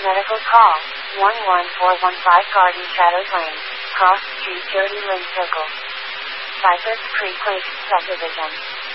medical call. 11415 Garden Shadows Lane, Cross Street, Jody Lynn Circle. Cypress Creek Lake Subdivision.